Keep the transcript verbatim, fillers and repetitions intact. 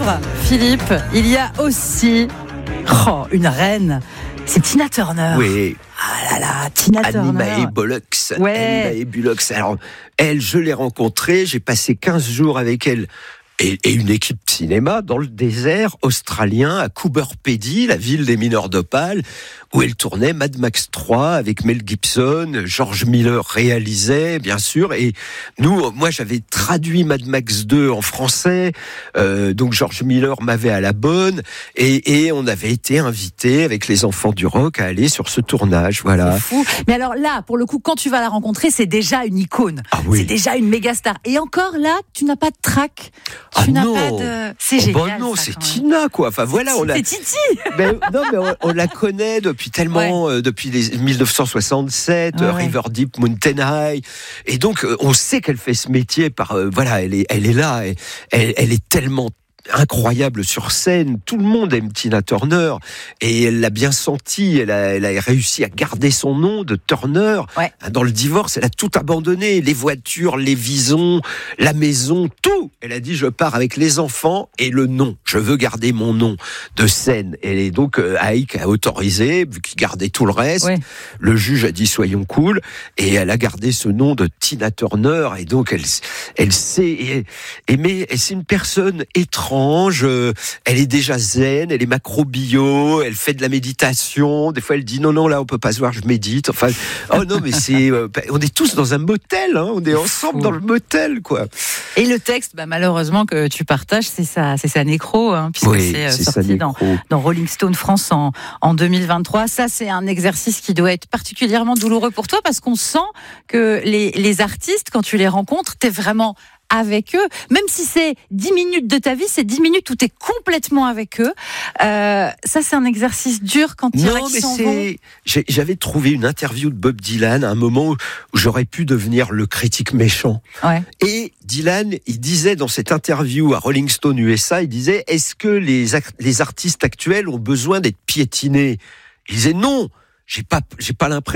Philippe, il y a aussi oh, une reine, c'est Tina Turner. Oui. Ah là là, Tina Turner. Annie Mae Bullock. Ouais. Annie Mae Bullock. Alors, elle, je l'ai rencontrée, j'ai passé quinze jours avec elle. Et, et une équipe de cinéma dans le désert australien à Coober Pedy, la ville des mineurs d'opale, où elle tournait Mad Max trois avec Mel Gibson, George Miller réalisait, bien sûr, et nous, moi j'avais traduit Mad Max deux en français, euh, donc George Miller m'avait à la bonne, et, et on avait été invités avec les enfants du rock à aller sur ce tournage, voilà. C'est fou. Mais alors là, pour le coup, quand tu vas la rencontrer, c'est déjà une icône. Ah oui. C'est déjà une méga star. Et encore là, tu n'as pas de trac. Tu Ah n'as non. pas de... C'est oh génial. Bah non, ça, c'est quand même. Tina, quoi. Enfin voilà, on a. C'est Titi. Ben, non, mais on, on la connaît depuis tellement, Ouais. euh, depuis les dix-neuf cent soixante-sept, Ouais, euh, ouais. River Deep, Mountain High, et donc euh, on sait qu'elle fait ce métier par, euh, voilà, elle est, elle est là, et, elle, elle est tellement incroyable sur scène, tout le monde aime Tina Turner, et elle l'a bien senti, elle a, elle a réussi à garder son nom de Turner. Ouais. Dans le divorce, elle a tout abandonné, les voitures, les visons, la maison, tout. Elle a dit, je pars avec les enfants et le nom, je veux garder mon nom de scène. Et donc, euh, Ike a autorisé, vu qu'il gardait tout le reste, Ouais. le juge a dit, soyons cool, et elle a gardé ce nom de Tina Turner, et donc elle, elle sait aimer, et c'est une personne étrange. Euh, elle est déjà zen, elle est macro-bio, elle fait de la méditation. Des fois, elle dit non, non, là, on peut pas se voir, je médite. Enfin, oh non, mais c'est, euh, on est tous dans un motel, hein, on est ensemble dans le motel, quoi. Et le texte, bah, malheureusement, que tu partages, c'est sa, c'est sa nécro, hein, puisque Oui, c'est, euh, c'est sa sorti dans, nécro. dans Rolling Stone France en, en deux mille vingt-trois. Ça, c'est un exercice qui doit être particulièrement douloureux pour toi, parce qu'on sent que les, les artistes, quand tu les rencontres, t'es vraiment avec eux, même si c'est dix minutes de ta vie, c'est dix minutes où tu es complètement avec eux. Euh, ça, c'est un exercice dur quand il y en a Non, qui mais s'en vont. c'est. J'ai- J'avais trouvé une interview de Bob Dylan à un moment où j'aurais pu devenir le critique méchant. Ouais. Et Dylan, il disait dans cette interview à Rolling Stone U S A, il disait, est-ce que les, ac- les artistes actuels ont besoin d'être piétinés? Il disait non, j'ai pas, j'ai pas l'impression.